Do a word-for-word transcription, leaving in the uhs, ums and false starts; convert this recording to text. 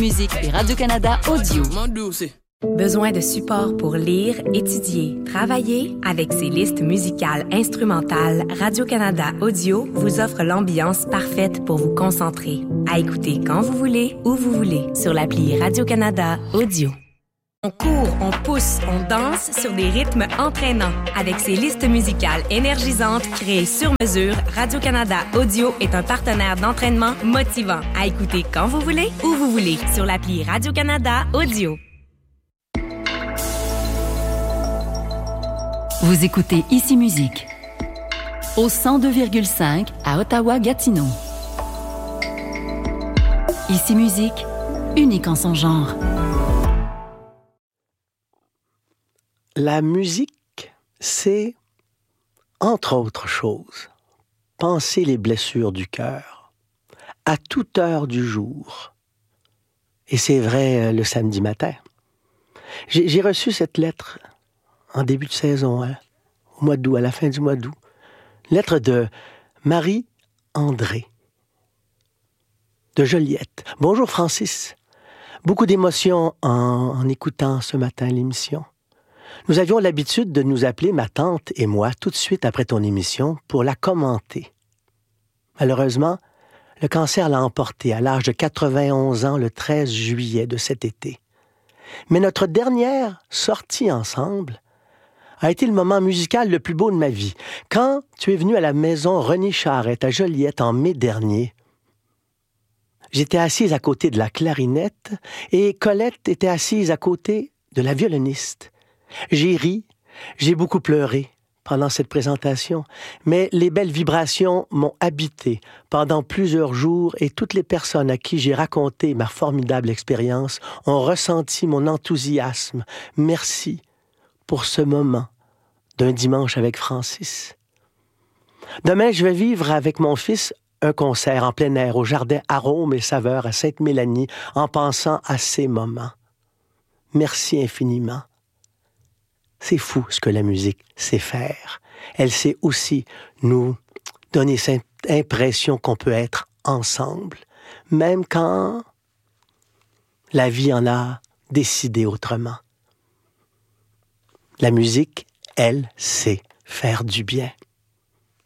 Musique et Radio-Canada Audio. Besoin de support pour lire, étudier, travailler? Avec ses listes musicales instrumentales, Radio-Canada Audio vous offre l'ambiance parfaite pour vous concentrer. À écouter quand vous voulez, où vous voulez, sur l'appli Radio-Canada Audio. On court, on pousse, on danse sur des rythmes entraînants. Avec ses listes musicales énergisantes créées sur mesure, Radio-Canada Audio est un partenaire d'entraînement motivant. À écouter quand vous voulez, où vous voulez, sur l'appli Radio-Canada Audio. Vous écoutez Ici Musique, au cent deux virgule cinq à Ottawa-Gatineau. Ici Musique, unique en son genre. La musique, c'est, entre autres choses, panser les blessures du cœur, à toute heure du jour. Et c'est vrai le samedi matin. J'ai, j'ai reçu cette lettre en début de saison, hein, au mois d'août, à la fin du mois d'août. Lettre de Marie-André, de Joliette. Bonjour Francis. Beaucoup d'émotions en, en écoutant ce matin l'émission. Nous avions l'habitude de nous appeler, ma tante et moi, tout de suite après ton émission, pour la commenter. Malheureusement, le cancer l'a emporté à l'âge de quatre-vingt-onze ans le treize juillet de cet été. Mais notre dernière sortie ensemble a été le moment musical le plus beau de ma vie. Quand tu es venu à la maison René Charette à Joliette en mai dernier, j'étais assise à côté de la clarinette et Colette était assise à côté de la violoniste. J'ai ri, j'ai beaucoup pleuré pendant cette présentation, mais les belles vibrations m'ont habité pendant plusieurs jours et toutes les personnes à qui j'ai raconté ma formidable expérience ont ressenti mon enthousiasme. Merci pour ce moment d'un dimanche avec Francis. Demain, je vais vivre avec mon fils un concert en plein air au jardin Arômes et Saveurs à Sainte-Mélanie en pensant à ces moments. Merci infiniment. C'est fou ce que la musique sait faire. Elle sait aussi nous donner cette impression qu'on peut être ensemble, même quand la vie en a décidé autrement. La musique, elle, sait faire du bien.